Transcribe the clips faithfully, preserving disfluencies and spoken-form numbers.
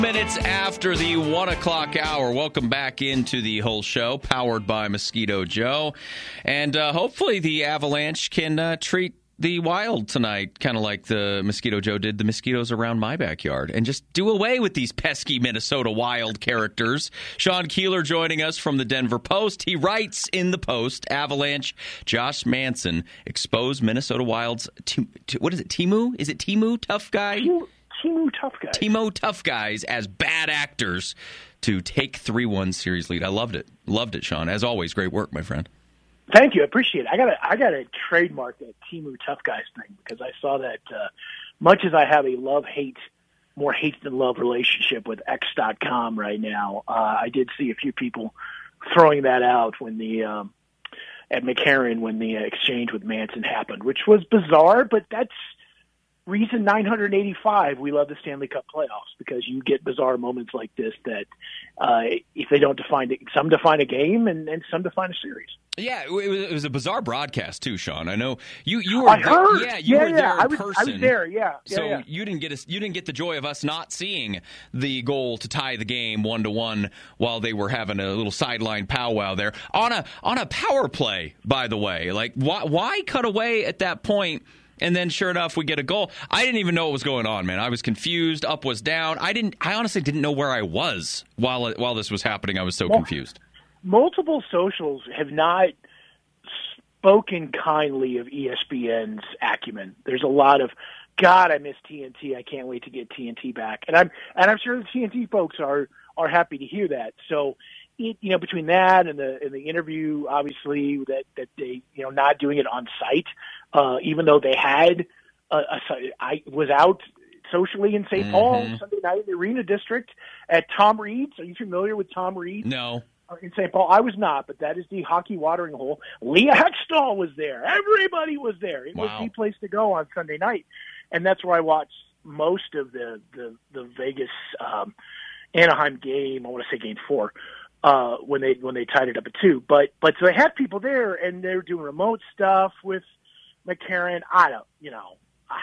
Minutes after the one o'clock hour. Welcome back into the whole show, powered by Mosquito Joe. And uh, hopefully the Avalanche can uh, treat the Wild tonight, kind of like the Mosquito Joe did the mosquitoes around my backyard, and just do away with these pesky Minnesota Wild characters. Sean Keeler joining us from the Denver Post. He writes in the Post, Avalanche, Josh Manson exposed Minnesota Wild's, t- t- what is it, Timu? Is it Timu, tough guy? Timu, Timu Tough Guys. Timo Tough Guys as bad actors to take three one series lead. I loved it. Loved it, Sean. As always, great work, my friend. Thank you. I appreciate it. I got to I got to trademark that Timu Tough Guys thing because I saw that uh, much as I have a love-hate, more hate than love relationship with X dot com right now, uh, I did see a few people throwing that out when the um, at McCarran when the uh, exchange with Manson happened, which was bizarre, but that's reason nine hundred eighty-five, we love the Stanley Cup playoffs because you get bizarre moments like this that uh, if they don't define it, some define a game and, and some define a series. Yeah, it was, it was a bizarre broadcast too, Sean. I know you you were I heard. yeah you yeah, were yeah. there in I was, person. I was there. Yeah. yeah so yeah. you didn't get us. You didn't get the joy of us not seeing the goal to tie the game one to one while they were having a little sideline powwow there on a on a power play. By the way, like why why cut away at that point? And then, sure enough, we get a goal. I didn't even know what was going on, man. I was confused. Up was down. I didn't. I honestly didn't know where I was while it, while this was happening. I was so well, confused. Multiple socials have not spoken kindly of E S P N's acumen. There's a lot of, God, I miss T N T. I can't wait to get T N T back. And I'm and I'm sure the T N T folks are are happy to hear that. So, it, you know, between that and the and the interview, obviously that that they you know not doing it on site. Uh, even though they had, a, a, I was out socially in Saint Mm-hmm. Paul Sunday night in the Arena District at Tom Reed's. Are you familiar with Tom Reed's? No. In Saint Paul, I was not, but that is the hockey watering hole. Leah Hextall was there. Everybody was there. It Wow. was the place to go on Sunday night, and that's where I watched most of the the, the Vegas um, Anaheim game. I want to say Game Four. Uh, when they when they tied it up at two, but but so they had people there, and they were doing remote stuff with McCarran. I don't, you know, I,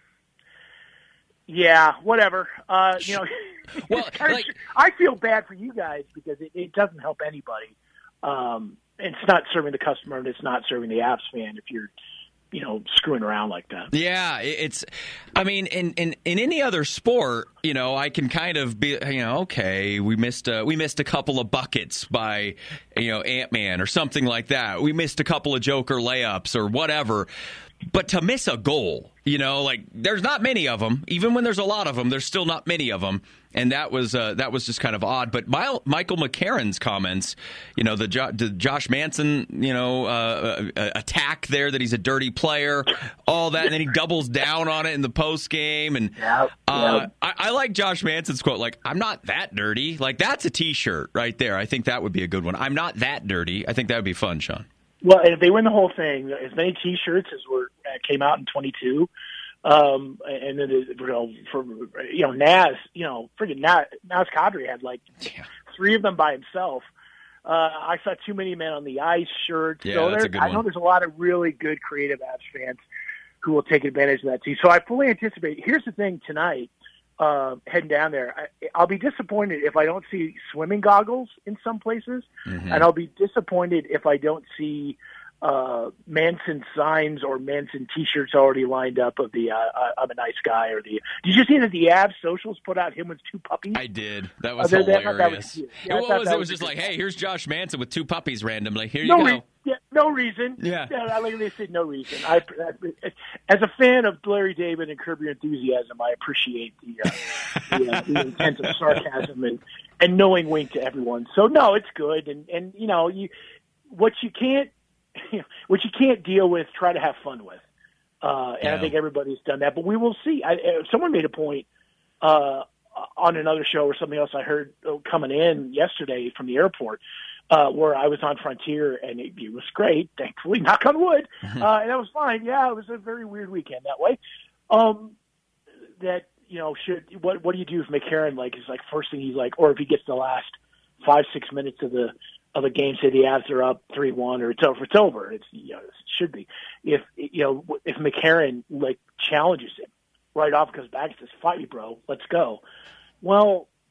yeah, whatever. Uh, you know, well, like, I feel bad for you guys because it, it doesn't help anybody. Um, it's not serving the customer, and it's not serving the Avs fan if you're, you know, screwing around like that. Yeah, it's. I mean, in, in, in any other sport, you know, I can kind of be, you know, okay, we missed a, we missed a couple of buckets by, you know, Ant-Man or something like that. We missed a couple of Joker layups or whatever. But to miss a goal, you know, like there's not many of them. Even when there's a lot of them, there's still not many of them. And that was uh, that was just kind of odd. But My- Michael McCarran's comments, you know, the, jo- the Josh Manson, you know, uh, uh, attack there that he's a dirty player, all that, and then he doubles down on it in the post game. And Yep, uh, yep. I-, I like Josh Manson's quote, like, "I'm not that dirty." Like that's a T-shirt right there. I think that would be a good one. I'm not that dirty. I think that would be fun, Sean. Well, if they win the whole thing, as many T-shirts as were uh, came out in twenty-two, um, and then you know, for you know Naz, you know, freaking Naz, Naz Kadri had like Yeah. three of them by himself. Uh, I saw too many men on the ice shirts. Yeah, so that's there, a good I know one. there's a lot of really good creative Avs fans who will take advantage of that too. So I fully anticipate. Here's the thing tonight. Uh, heading down there, I, I'll be disappointed if I don't see swimming goggles in some places, Mm-hmm. and I'll be disappointed if I don't see uh, Manson signs or Manson T-shirts already lined up of the uh, "I'm a nice guy" or the. Did you see that the Avs socials put out him with two puppies? I did. That was Oh, that- that- hilarious. that was cute. Yeah, I What thought was that it? was was just a like, good hey, here's Josh Manson with two puppies randomly. Here no you go. re- yeah, no reason. Yeah. I like they said no reason. I, as a fan of Larry David and Curb Your Enthusiasm, I appreciate the uh, the, uh, the intent of sarcasm and and knowing wink to everyone. So no, it's good. And and you know you what you can't what you can't deal with, try to have fun with. Uh, and Yeah. I think everybody's done that. But we will see. I, uh, someone made a point uh, on another show or something else I heard uh, coming in yesterday from the airport. Uh, where I was on Frontier, and it, it was great, thankfully, knock on wood, uh, and that was fine. Yeah, it was a very weird weekend that way. Um, that, you know, should what what do you do if McCarran, like, is like first thing he's like, or if he gets the last five, six minutes of the of a game, say the Avs are up three one or it's over, it's over. It's, you know, it should be. If, you know, if McCarran, like, challenges him right off, comes back and says, fight me, bro, let's go. Well,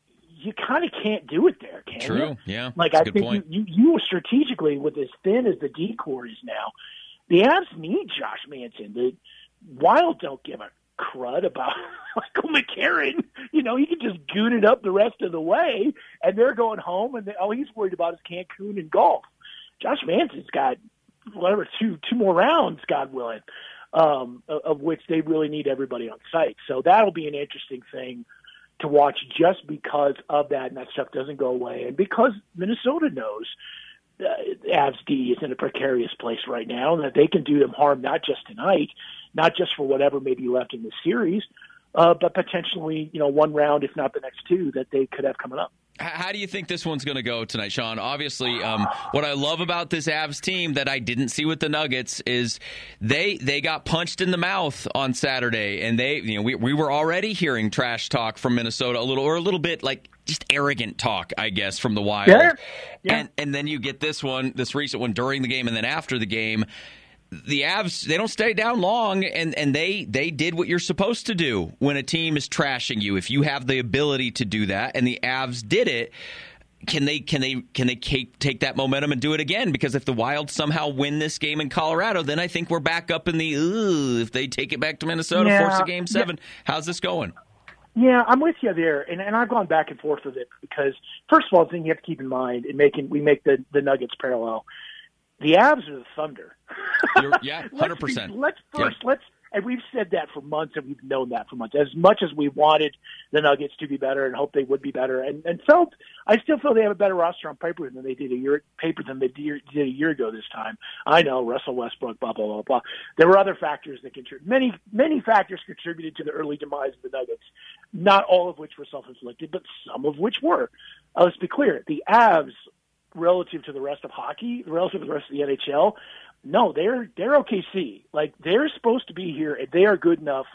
you kind of can't do it there, can True. you? Yeah. Like That's I a good think point. you, you you strategically with as thin as the D core is now, the Avs need Josh Manson. The Wild don't give a crud about Michael McCarron. You know, he can just goon it up the rest of the way, and they're going home, and they, all he's worried about is Cancun and golf. Josh Manson's got whatever two two more rounds, God willing, um, of, of which they really need everybody on site. So that'll be an interesting thing to watch, just because of that, and that stuff doesn't go away, and because Minnesota knows uh, Avs D is in a precarious place right now, and that they can do them harm not just tonight, not just for whatever may be left in the series, uh, but potentially, you know, one round, if not the next two, that they could have coming up. How do you think this one's going to go tonight, Sean? Obviously, um, what I love about this Avs team that I didn't see with the Nuggets is they they got punched in the mouth on Saturday, and they you know we we were already hearing trash talk from Minnesota a little or a little bit like just arrogant talk, I guess, from the Wild. Yeah. Yeah. And and then you get this one, this recent one during the game, and then after the game. The Avs, they don't stay down long, and, and they, they did what you're supposed to do when a team is trashing you. If you have the ability to do that, and the Avs did it, can they can they can they take that momentum and do it again? Because if the Wild somehow win this game in Colorado, then I think we're back up in the ooh, if they take it back to Minnesota, yeah, force a game seven. Yeah. How's this going? Yeah, I'm with you there, and, and I've gone back and forth with it because, first of all, the thing you have to keep in mind in making we make the, the Nuggets parallel. The Avs are the Thunder. You're, yeah, one hundred percent. let's, be, let's first, yeah. let's, and we've said that for months, and we've known that for months. As much as we wanted the Nuggets to be better and hoped they would be better, and, and felt, I still feel they have a better roster on paper than they did a year, paper than they did a year ago this time. I know, Russell Westbrook, blah, blah, blah, blah. There were other factors that contributed. Many, many factors contributed to the early demise of the Nuggets, not all of which were self-inflicted, but some of which were. Uh, let's be clear. The Avs, relative to the rest of hockey, relative to the rest of the N H L, no, they're they're O K C. Like, they're supposed to be here, and they are good enough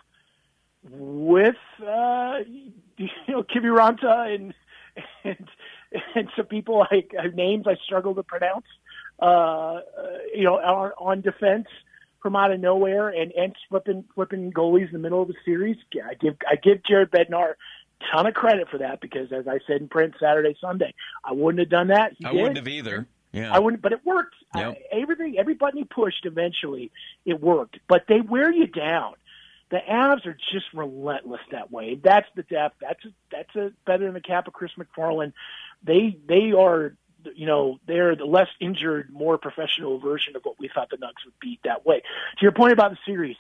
with uh, you know Kiviranta and and and some people like uh, names I struggle to pronounce. Uh, uh, you know, on, on defense from out of nowhere, and and flipping flipping goalies in the middle of the series. Yeah, I give I give Jared Bednar ton of credit for that, because as I said in print Saturday, Sunday, I wouldn't have done that. He I did. wouldn't have either. Yeah, I wouldn't, but it worked. Yep. I, everything, every button he pushed, eventually it worked. But they wear you down. The Avs are just relentless that way. That's the depth. That's a, that's a better than the cap of Chris McFarland. They they are, you know, they're the less injured, more professional version of what we thought the Nuggets would beat that way. To your point about the series,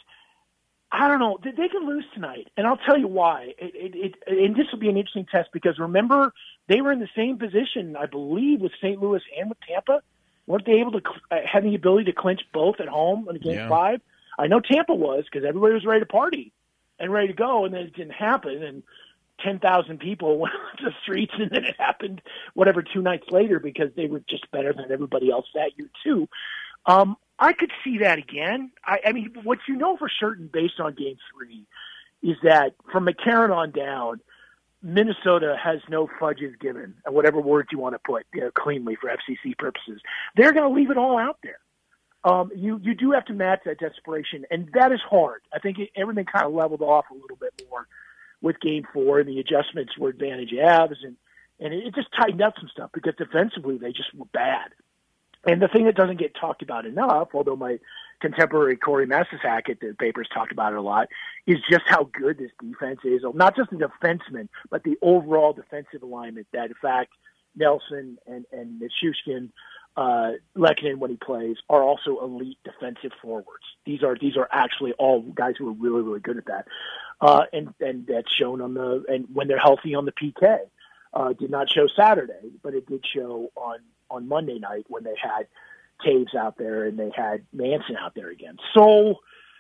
I don't know. They can lose tonight, and I'll tell you why. It, it, it, and this will be an interesting test, because remember, they were in the same position, I believe, with Saint Louis and with Tampa. Weren't they able to uh, have the ability to clinch both at home in game yeah. five? I know Tampa was, because everybody was ready to party and ready to go, and then it didn't happen, and ten thousand people went on the streets, and then it happened, whatever, two nights later, because they were just better than everybody else that year, too. Um, I could see that again. I, I mean, what you know for certain based on game three is that from McCarron on down, Minnesota has no fudges given, and whatever words you want to put, you know, cleanly for F C C purposes. They're going to leave it all out there. Um, you, you do have to match that desperation, and that is hard. I think it, everything kind of leveled off a little bit more with game four, and the adjustments were advantage Avs, and, and it just tightened up some stuff, because defensively they just were bad. And the thing that doesn't get talked about enough, although my contemporary Corey Masisak at the papers talked about it a lot, is just how good this defense is. Not just the defensemen, but the overall defensive alignment, that, in fact, Nelson and, and Nichushkin, uh, Lehkonen, when he plays, are also elite defensive forwards. These are these are actually all guys who are really, really good at that. Uh, and, and that's shown on the – and when they're healthy on the P K. Uh, did not show Saturday, but it did show on, on Monday night when they had Taves out there and they had Manson out there again. So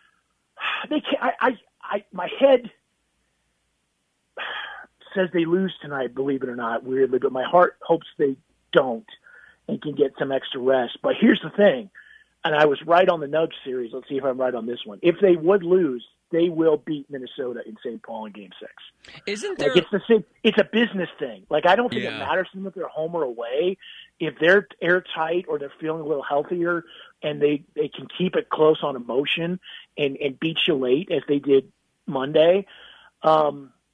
they can't, I, I, I, my head says they lose tonight, believe it or not, weirdly, but my heart hopes they don't and can get some extra rest. But here's the thing, and I was right on the Nugs series. Let's see if I'm right on this one. If they would lose, they will beat Minnesota in Saint Paul in Game Six. Isn't there? Like, it's the same. It's a business thing. Like, I don't think Yeah. it matters to them if they're home or away. If they're airtight or they're feeling a little healthier, and they, they can keep it close on emotion and, and beat you late as they did Monday. Um,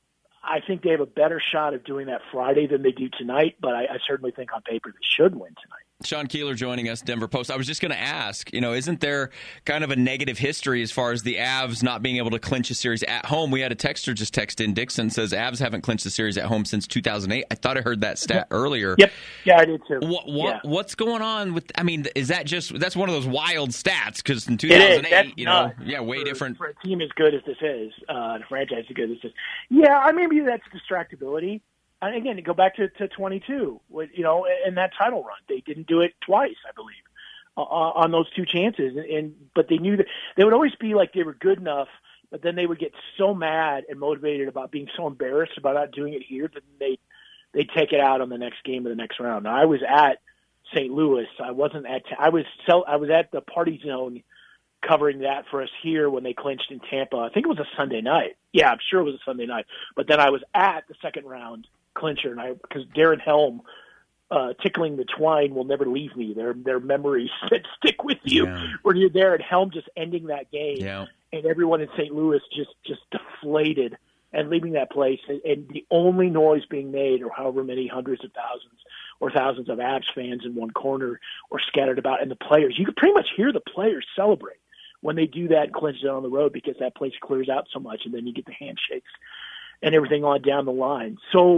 I think they have a better shot of doing that Friday than they do tonight, but I, I certainly think on paper they should win tonight. Sean Keeler joining us, Denver Post. I was just going to ask, you know, isn't there kind of a negative history as far as the Avs not being able to clinch a series at home? We had a texter just text in. Dixon says Avs haven't clinched a series at home since two thousand eight. I thought I heard that stat earlier. Yep. Yeah, I did too. What, what yeah. What's going on with, I mean, is that just, that's one of those wild stats because in two thousand eight, you know, nuts. yeah, way for, different. For a team as good as this is, uh, a franchise as good as this is. Yeah, I mean, maybe that's distractibility. And again, to go back to, to twenty-two, with, you know, in that title run, they didn't do it twice, I believe, uh, on those two chances. And, and but they knew that they would always be like they were good enough, but then they would get so mad and motivated about being so embarrassed about not doing it here that they they take it out on the next game of the next round. Now, I was at Saint Louis. I wasn't at. I was I was at the Party Zone covering that for us here when they clinched in Tampa. I think it was a Sunday night. Yeah, I'm sure it was a Sunday night. But then I was at the second round clincher, and I because Darren Helm uh, tickling the twine will never leave me. Their their memories that stick with you yeah. when you're there, and Helm just ending that game, yeah. and everyone in Saint Louis just just deflated and leaving that place, and, and the only noise being made, or however many hundreds of thousands or thousands of Avs fans in one corner or scattered about, and the players. You could pretty much hear the players celebrate when they do that and clinch it on the road because that place clears out so much, and then you get the handshakes and everything on down the line. So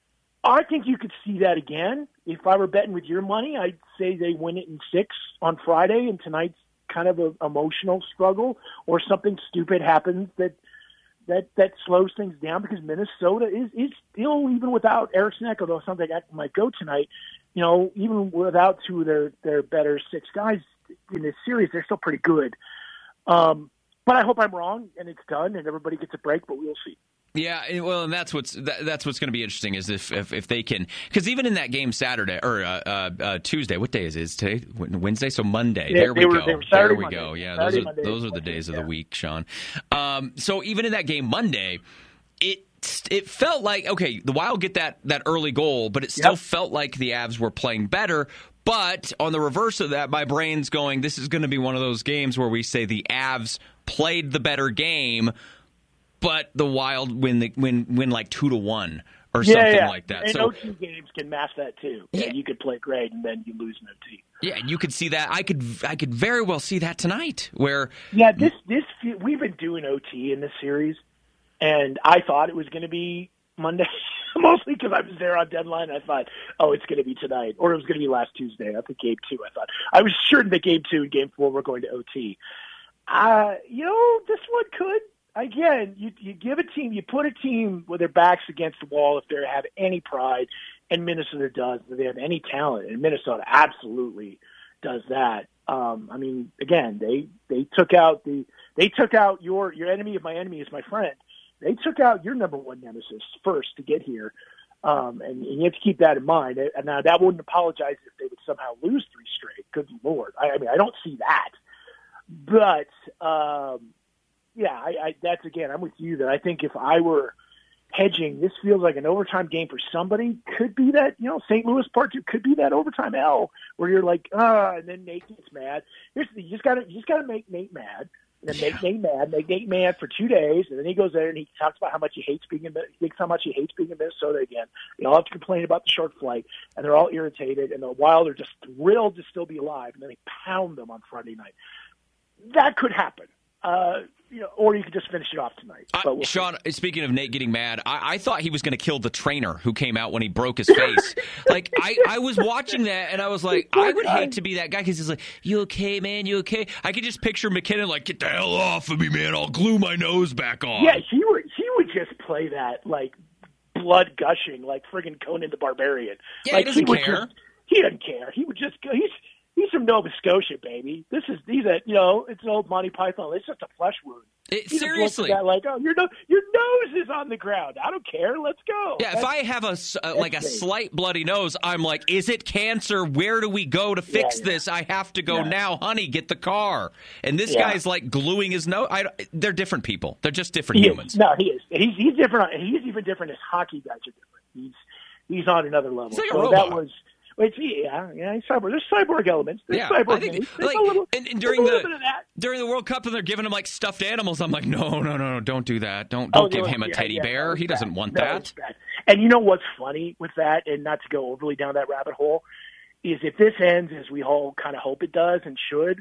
I think you could see that again. If I were betting with your money, I'd say they win it in six on Friday, and tonight's kind of an emotional struggle, or something stupid happens that that that slows things down because Minnesota is, is still, even without Eriksson, although something that might go tonight, you know, even without two of their, their better six guys in this series, they're still pretty good. Um, but I hope I'm wrong and it's done and everybody gets a break, but we'll see. Yeah, well, and that's what's that, that's what's going to be interesting is if, if if they can, because even in that game Saturday or uh, uh, uh, Tuesday, what day is it? Is today? Wednesday, so Monday. Yeah, there we were, go. There there we Monday. go. Yeah, Saturday, those are Monday, those are the days yeah. of the week, Sean. Um, so even in that game Monday, it it felt like okay, the Wild get that that early goal, but it still yep. felt like the Avs were playing better. But on the reverse of that, my brain's going, this is going to be one of those games where we say the Avs played the better game, but the Wild win the, win win like two to one or yeah, something yeah. like that. And so O T games can mask that too. Yeah. You could play great and then you lose in O T. Yeah, you could see that. I could I could very well see that tonight. Where yeah, this this we've been doing O T in this series, and I thought it was going to be Monday, mostly because I was there on deadline. I thought, oh, it's going to be tonight, or it was going to be last Tuesday. I think game two. I thought I was sure that game two and game four were going to O T. Uh, you know, this one could. Again, you, you give a team, you put a team with their backs against the wall if they have any pride, and Minnesota does. If they have any talent, and Minnesota absolutely does that. Um, I mean, again, they they took out the they took out your your enemy of my enemy is my friend. They took out your number one nemesis first to get here, um, and, and you have to keep that in mind. And now that wouldn't apologize if they would somehow lose three straight. Good Lord, I, I mean, I don't see that, but. Um, Yeah, I, I, that's again. I'm with you that I think if I were hedging, this feels like an overtime game for somebody. Could be that you know Saint Louis part two could be that overtime L where you're like, ah, and then Nate gets mad. Here's the, you just got to you just got to make Nate mad, and then make Nate mad, make Nate mad for two days, and then he goes there and he talks about how much he hates being in he thinks how much he hates being in Minnesota again. They all have to complain about the short flight, and they're all irritated, and the Wild are just thrilled to still be alive, and then they pound them on Friday night. That could happen. Uh, you know, or you could just finish it off tonight. Uh, we'll Sean, see. Speaking of Nate getting mad, I, I thought he was going to kill the trainer who came out when he broke his face. like, I, I was watching that, and I was like, I would hate to be that guy because he's like, you okay, man? You okay? I could just picture McKinnon like, get the hell off of me, man. I'll glue my nose back on. Yeah, he would, he would just play that, like, blood gushing, like friggin' Conan the Barbarian. Yeah, like, he doesn't he care. Just, he doesn't care. He would just go, he's... He's from Nova Scotia, baby. This is these are you know it's an old Monty Python. It's just a flesh wound. It, he seriously, just like oh your no, your nose is on the ground. I don't care. Let's go. Yeah, that's, if I have a uh, like a slight bloody nose, I'm like, is it cancer? Where do we go to fix yeah, yeah. this? I have to go yeah. now, honey. Get the car. And this yeah. guy's like gluing his nose. I, they're different people. They're just different he humans. Is. No, he is. He's he's different. He's even different as hockey guys are different. He's he's on another level. He's like a so robot. that was. It's, yeah, yeah, cyborg. There's cyborg elements. There's yeah, cyborg I think, names. like, a little, and, and during a little the bit of that. during the World Cup, and they're giving him like stuffed animals. I'm like, no, no, no, no, don't do that. Don't don't oh, give no, him a yeah, teddy yeah, bear. He doesn't bad. want no, that. And you know what's funny with that, and not to go overly down that rabbit hole, is if this ends as we all kind of hope it does and should,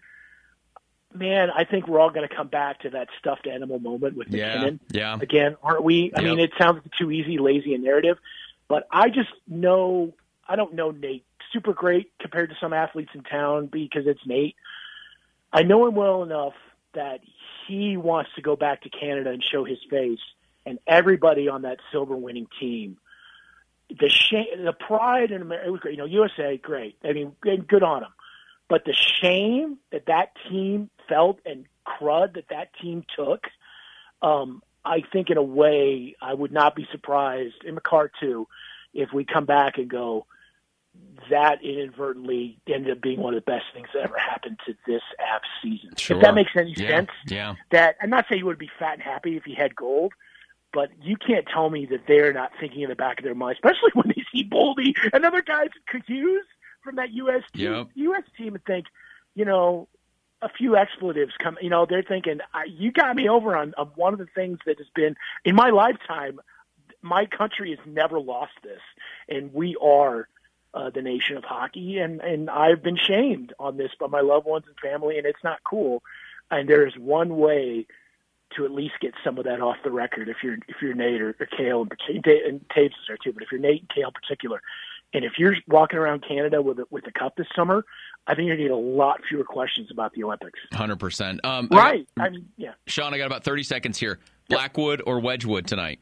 man, I think we're all going to come back to that stuffed animal moment with McKinnon. Yeah, yeah. Again, aren't we? I yep. mean, it sounds too easy, lazy, and narrative, but I just know I don't know Nate super great compared to some athletes in town because it's Nate. I know him well enough that he wants to go back to Canada and show his face, and everybody on that silver winning team. The shame, the pride in America, it was great. You know, U S A, great. I mean, good on them. But the shame that that team felt and crud that that team took, um, I think in a way I would not be surprised, in McCart too, if we come back and go, that inadvertently ended up being one of the best things that ever happened to this Avs season. Sure. If that makes any yeah. sense. Yeah. That I'm not saying you would be fat and happy if he had gold, but you can't tell me that they're not thinking in the back of their mind, especially when they see Boldy and other guys confused from that U S team. Yep. U S team would think, you know, a few expletives come. You know, they're thinking, you got me over on, on one of the things that has been in my lifetime. My country has never lost this, and we are uh, the nation of hockey. And and I've been shamed on this by my loved ones and family, and it's not cool. And there is one way to at least get some of that off the record. If you're if you're Nate or, or Cale, and, and Taves is there too, but if you're Nate and Cale in particular. And if you're walking around Canada with a, with a cup this summer, I think you're going to get a lot fewer questions about the Olympics. one hundred percent. Um, right. I, got, I mean, yeah. Sean, I got about thirty seconds here. Blackwood or Wedgwood tonight?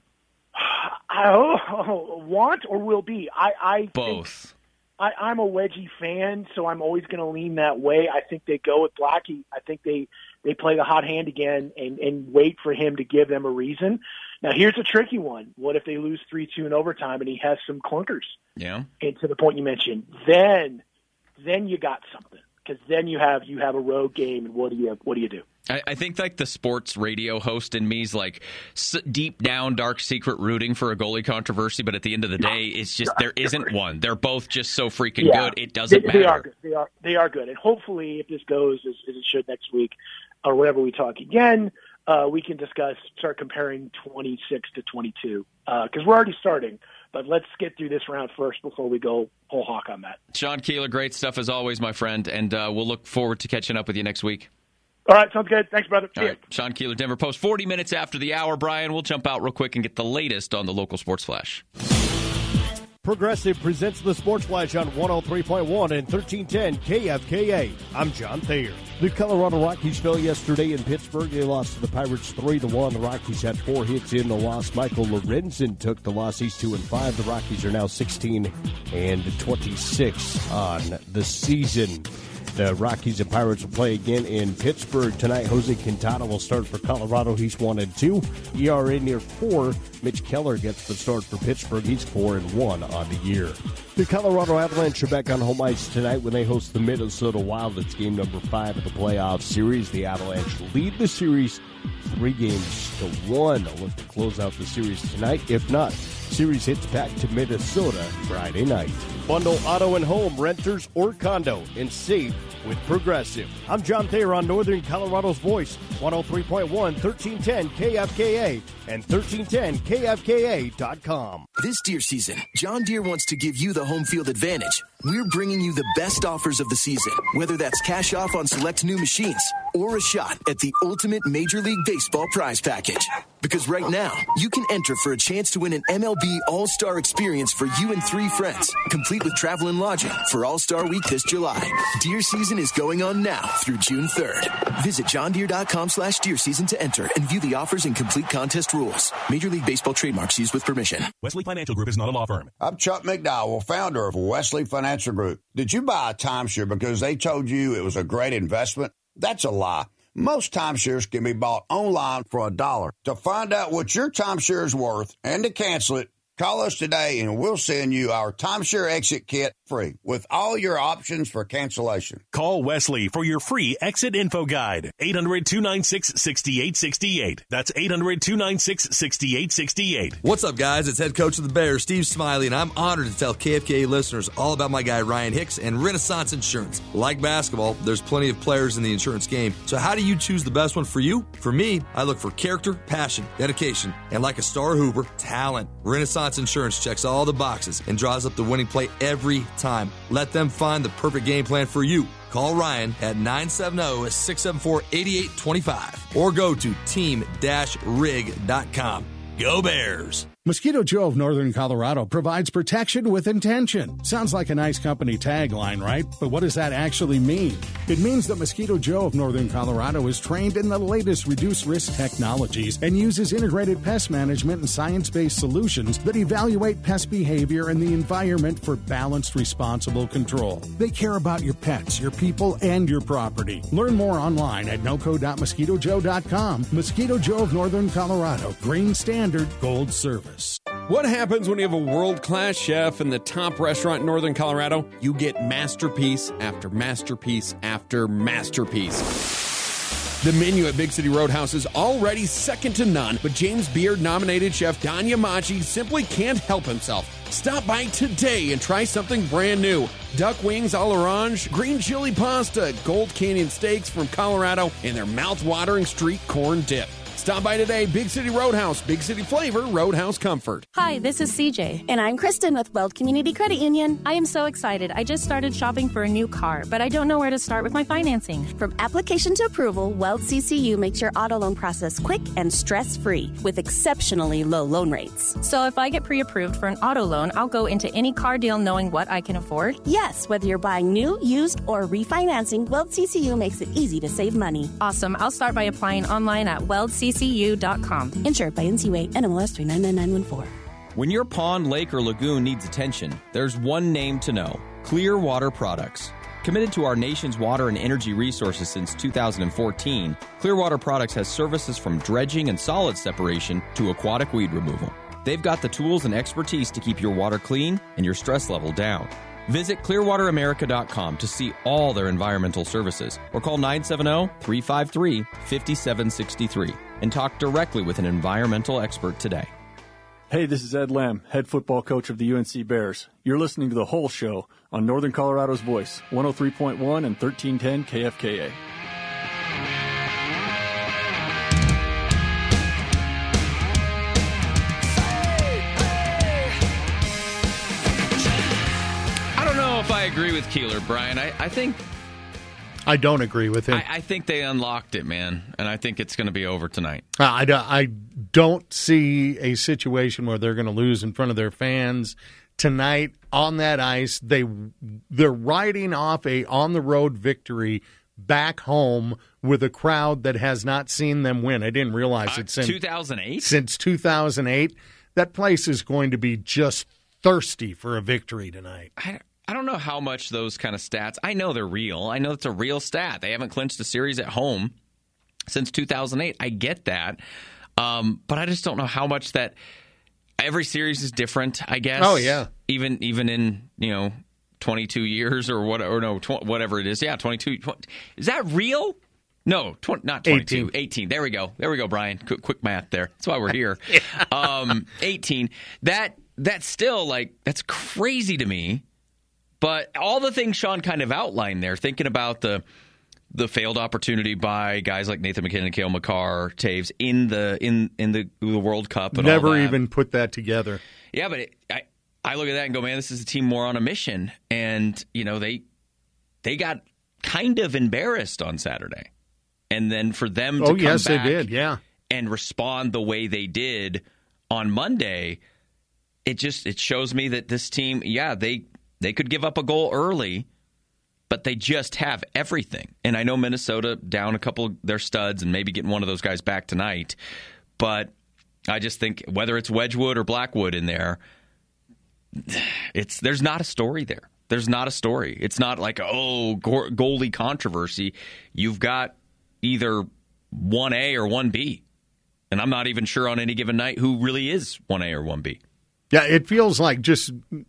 I oh, want or will be. I, I Both. Think, I, I'm a Wedgie fan, so I'm always going to lean that way. I think they go with Blackie. I think they, they play the hot hand again and, and wait for him to give them a reason. Now, here's a tricky one. What if they lose three two in overtime and he has some clunkers? Yeah. And to the point you mentioned, then then you got something, because then you have you have a road game, and what do you what do you do? I, I think like the sports radio host in me is like s- deep down, dark secret rooting for a goalie controversy, but at the end of the day, it's just there isn't one. They're both just so freaking yeah. good. It doesn't they, matter. They are good. They are they are good, and hopefully, if this goes as, as it should next week, or whenever we talk again, uh, we can discuss start comparing twenty-six to twenty-two because uh, we're already starting. But let's get through this round first before we go whole hawk on that. Sean Keeler, great stuff as always, my friend, and uh, we'll look forward to catching up with you next week. All right, sounds good. Thanks, brother. See All ya. right, Sean Keeler, Denver Post. forty minutes after the hour, Brian, we'll jump out real quick and get the latest on the local sports flash. Progressive presents the Sports Flash on one oh three point one and thirteen ten K F K A. I'm John Thayer. The Colorado Rockies fell yesterday in Pittsburgh. They lost to the Pirates three to one. The Rockies had four hits in the loss. Michael Lorenzen took the loss. He's two and five. The Rockies are now sixteen and twenty-six on the season. The Rockies and Pirates will play again in Pittsburgh tonight. Jose Quintana will start for Colorado. He's one and two. E R A near four. Mitch Keller gets the start for Pittsburgh. He's four and one on the year. The Colorado Avalanche are back on home ice tonight when they host the Minnesota Wild. It's game number five of the playoff series. The Avalanche lead the series three games to one. They'll look to close out the series tonight. If not, series hits back to Minnesota Friday night. Bundle auto and home, renters or condo, and save with Progressive. I'm John Thayer on Northern Colorado's Voice, one oh three point one, thirteen ten K F K A and thirteen ten K F K A dot com. This deer season, John Deere wants to give you the home field advantage. We're bringing you the best offers of the season, whether that's cash off on select new machines or a shot at the ultimate Major League Baseball prize package. Because right now, you can enter for a chance to win an M L B All-Star experience for you and three friends, complete with travel and lodging for All-Star Week this July. Deer season is going on now through June third. Visit johndeere.com slash deer season to enter and view the offers and complete contest rules. Major League Baseball trademarks used with permission. Wesley Financial Group is not a law firm. I'm Chuck McDowell, founder of Wesley Financial Group. Did you buy a timeshare because they told you it was a great investment? That's a lie. Most timeshares can be bought online for a dollar. To find out what your timeshare is worth and to cancel it, Call us today and we'll send you our timeshare exit kit free with all your options for cancellation. Call Wesley for your free exit info guide. eight hundred, two nine six, six eight six eight. That's eight hundred, two nine six, six eight six eight. What's up, guys? It's head coach of the Bears, Steve Smiley, and I'm honored to tell K F K A listeners all about my guy, Ryan Hicks, and Renaissance Insurance. Like basketball, there's plenty of players in the insurance game. So how do you choose the best one for you? For me, I look for character, passion, dedication, and like a star hooper, talent. Renaissance Insurance checks all the boxes and draws up the winning play every time. Let them find the perfect game plan for you. Call Ryan at nine seven zero, six seven four, eight eight two five or go to team dash rig dot com. Go Bears! Mosquito Joe of Northern Colorado provides protection with intention. Sounds like a nice company tagline, right? But what does that actually mean? It means that Mosquito Joe of Northern Colorado is trained in the latest reduced-risk technologies and uses integrated pest management and science-based solutions that evaluate pest behavior and the environment for balanced, responsible control. They care about your pets, your people, and your property. Learn more online at noco dot mosquito joe dot com. Mosquito Joe of Northern Colorado. Green Standard Gold Service. What happens when you have a world-class chef in the top restaurant in Northern Colorado? You get masterpiece after masterpiece after masterpiece. The menu at Big City Roadhouse is already second to none, but James Beard-nominated chef Don Yamachi simply can't help himself. Stop by today and try something brand new. Duck wings a l'orange, green chili pasta, Gold Canyon steaks from Colorado, and their mouth-watering street corn dip. Stop by today, Big City Roadhouse, Big City Flavor, Roadhouse Comfort. Hi, this is C J. And I'm Kristen with Weld Community Credit Union. I am so excited. I just started shopping for a new car, but I don't know where to start with my financing. From application to approval, Weld C C U makes your auto loan process quick and stress-free with exceptionally low loan rates. So if I get pre-approved for an auto loan, I'll go into any car deal knowing what I can afford? Yes, whether you're buying new, used, or refinancing, Weld C C U makes it easy to save money. Awesome. I'll start by applying online at weld c c u dot com. Insured by N C U A, N M L S three nine nine nine one four. When your pond, lake, or lagoon needs attention, there's one name to know: Clearwater Products. Committed to our nation's water and energy resources since two thousand fourteen, Clearwater Products has services from dredging and solid separation to aquatic weed removal. They've got the tools and expertise to keep your water clean and your stress level down. Visit clearwater america dot com to see all their environmental services or call nine seven zero, three five three, five seven six three and talk directly with an environmental expert today. Hey, this is Ed Lamb, head football coach of the U N C Bears. You're listening to The Whole Show on Northern Colorado's Voice, one oh three point one and thirteen ten K F K A. If I agree with Keeler, Brian, I, I think I don't agree with him. I, I think they unlocked it, man, and I think it's going to be over tonight. Uh, I, I don't see a situation where they're going to lose in front of their fans tonight on that ice. They they're riding off a on the road victory back home with a crowd that has not seen them win. I didn't realize uh, it since two thousand eight. Since two thousand eight, that place is going to be just thirsty for a victory tonight. I, I don't know how much those kind of stats, I know they're real. I know it's a real stat. They haven't clinched a series at home since two thousand eight. I get that. Um, but I just don't know how much that every series is different, I guess. Oh, yeah. Even even in, you know, twenty-two years or what, or no, tw- whatever it is. Yeah, twenty-two. twenty, is that real? No, twenty, not twenty-two. eighteen. eighteen. There we go. There we go, Brian. Quick, quick math there. That's why we're here. yeah. um, eighteen. That That's still, like, that's crazy to me. But all the things Sean kind of outlined there, thinking about the the failed opportunity by guys like Nathan McKinnon, Cale Makar, Taves in the in in the, the World Cup, and never all that. even put that together. Yeah, but it, I I look at that and go, man, this is a team more on a mission, and you know they they got kind of embarrassed on Saturday, and then for them to oh come yes back they did, yeah, and respond the way they did on Monday, it just it shows me that this team, yeah, they. They could give up a goal early, but they just have everything. And I know Minnesota down a couple of their studs and maybe getting one of those guys back tonight. But I just think whether it's Wedgwood or Blackwood in there, it's there's not a story there. There's not a story. It's not like, oh, goalie controversy. You've got either one A or one B. And I'm not even sure on any given night who really is one A or one B. Yeah, it feels like just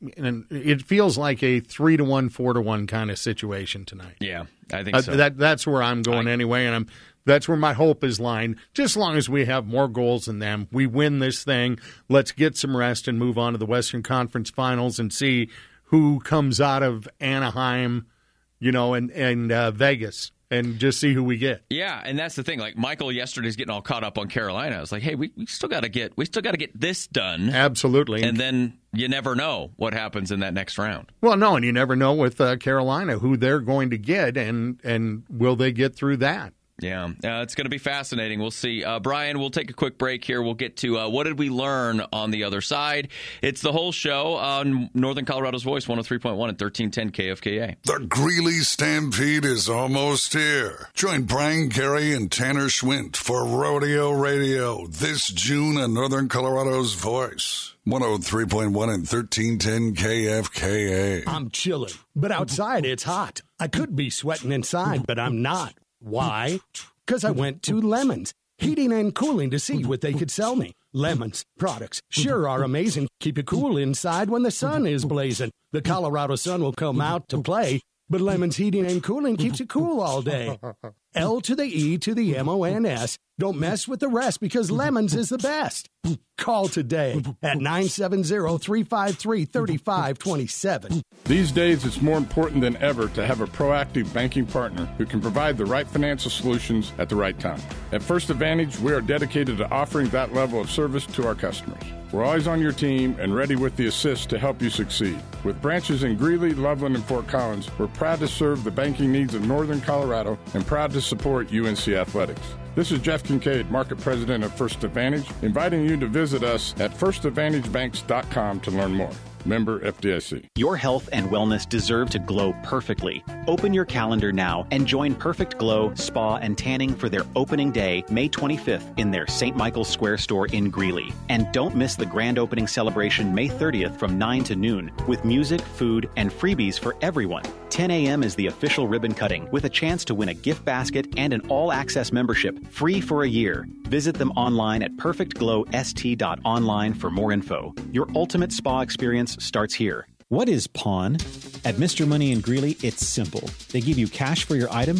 it feels like a three to one, four to one kind of situation tonight. Yeah, I think so. Uh, that that's where I'm going I, anyway, and I'm that's where my hope is lying. Just as long as we have more goals than them, we win this thing. Let's get some rest and move on to the Western Conference Finals and see who comes out of Anaheim, you know, and and uh, Vegas. And just see who we get. Yeah, and that's the thing. Like Michael yesterday's getting all caught up on Carolina. I was like, hey, we, we still got to get we still got to get this done. Absolutely. And then you never know what happens in that next round. Well, no, and you never know with uh, Carolina who they're going to get, and and will they get through that? Yeah, uh, it's going to be fascinating. We'll see. Uh, Brian, we'll take a quick break here. We'll get to uh, what did we learn on the other side. It's the whole show on Northern Colorado's Voice, one oh three point one and thirteen ten K F K A. The Greeley Stampede is almost here. Join Brian Carey and Tanner Schwint for Rodeo Radio this June on Northern Colorado's Voice. one oh three point one and thirteen ten K F K A. I'm chilly, but outside it's hot. I could be sweating inside, but I'm not. Why? Because I went to Lemons, heating and cooling to see what they could sell me. Lemons products sure are amazing. Keep you cool inside when the sun is blazing. The Colorado sun will come out to play, but Lemons heating and cooling keeps you cool all day. L to the E to the M O N S. Don't mess with the rest because Lemons is the best. Call today at nine seven zero, three five three, three five two seven. These days, it's more important than ever to have a proactive banking partner who can provide the right financial solutions at the right time. At First Advantage, we are dedicated to offering that level of service to our customers. We're always on your team and ready with the assist to help you succeed. With branches in Greeley, Loveland, and Fort Collins, we're proud to serve the banking needs of Northern Colorado and proud to support U N C Athletics. This is Jeff Kincaid, Market President of First Advantage, inviting you to visit us at first advantage banks dot com to learn more. Member F D I C. Your health and wellness deserve to glow perfectly. Open your calendar now and join Perfect Glow Spa and Tanning for their opening day, May twenty-fifth, in their Saint Michael's Square store in Greeley. And don't miss the grand opening celebration May thirtieth from nine to noon with music, food, and freebies for everyone. ten a.m. is the official ribbon cutting with a chance to win a gift basket and an all-access membership free for a year. Visit them online at perfect glow s t dot online for more info. Your ultimate spa experience starts here. What is Pawn? At Mister Money in Greeley, it's simple. They give you cash for your item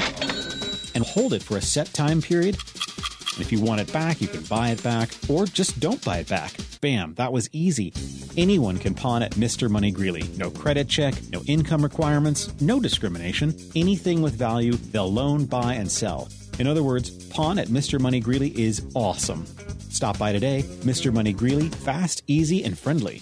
and hold it for a set time period. And if you want it back, you can buy it back or just don't buy it back. Bam, that was easy. Anyone can pawn at Mister Money Greeley. No credit check, no income requirements, no discrimination. Anything with value, they'll loan, buy, and sell. In other words, pawn at Mister Money Greeley is awesome. Stop by today. Mister Money Greeley, fast, easy, and friendly.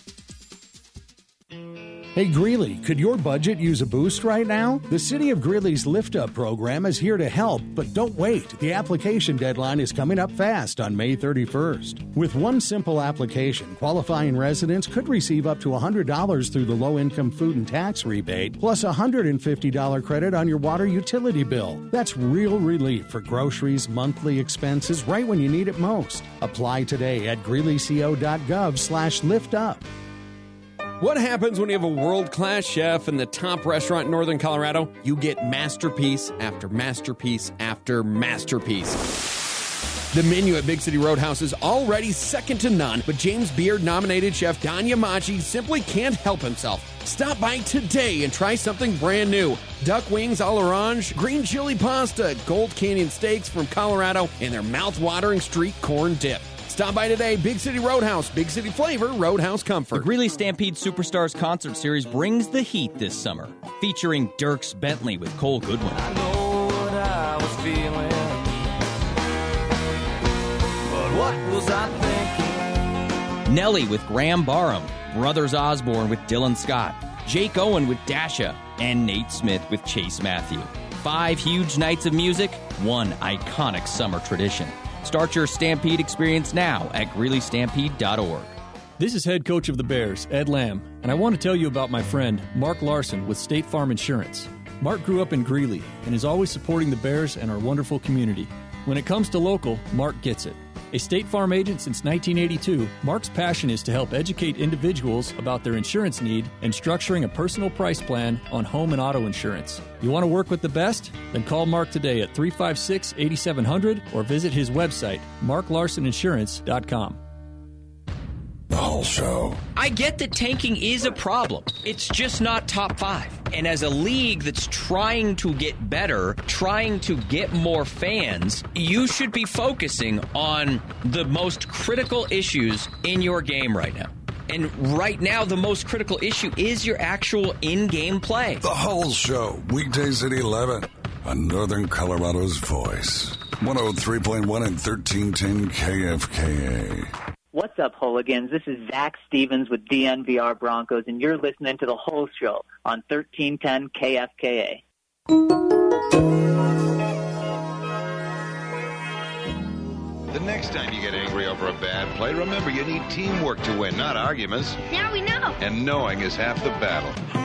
Hey Greeley, could your budget use a boost right now? The City of Greeley's Lift Up program is here to help, but don't wait. The application deadline is coming up fast on May thirty-first. With one simple application, qualifying residents could receive up to one hundred dollars through the low-income food and tax rebate, plus a one hundred fifty dollars credit on your water utility bill. That's real relief for groceries, monthly expenses, right when you need it most. Apply today at greeleyco.gov slash lift up. What happens when you have a world-class chef in the top restaurant in Northern Colorado? You get masterpiece after masterpiece after masterpiece. The menu at Big City Roadhouse is already second to none, but James Beard-nominated chef Don Yamachi simply can't help himself. Stop by today and try something brand new. Duck wings a l'orange, green chili pasta, Gold Canyon steaks from Colorado, and their mouth-watering street corn dip. Stop by today, Big City Roadhouse, Big City flavor, Roadhouse comfort. The Greeley Stampede Superstars concert series brings the heat this summer, featuring Dierks Bentley with Cole Goodwin. I know what I was feeling, but what was I thinking? Nelly with Graham Barham, Brothers Osborne with Dylan Scott, Jake Owen with Dasha, and Nate Smith with Chase Matthew. Five huge nights of music, one iconic summer tradition. Start your Stampede experience now at greeley stampede dot org. This is head coach of the Bears, Ed Lamb, and I want to tell you about my friend, Mark Larson with State Farm Insurance. Mark grew up in Greeley and is always supporting the Bears and our wonderful community. When it comes to local, Mark gets it. A State Farm agent since nineteen eighty-two, Mark's passion is to help educate individuals about their insurance need and structuring a personal price plan on home and auto insurance. You want to work with the best? Then call Mark today at three five six, eight seven zero zero or visit his website, mark larson insurance dot com. The Hull Show. I get that tanking is a problem. It's just not top five. And as a league that's trying to get better, trying to get more fans, you should be focusing on the most critical issues in your game right now. And right now, the most critical issue is your actual in-game play. The Hull Show, weekdays at eleven on Northern Colorado's Voice. one oh three point one and thirteen ten K F K A. What's up, Hooligans? This is Zach Stevens with D N V R Broncos, and you're listening to The Hull Show on thirteen ten K F K A. The next time you get angry over a bad play, remember you need teamwork to win, not arguments. Now we know. And knowing is half the battle.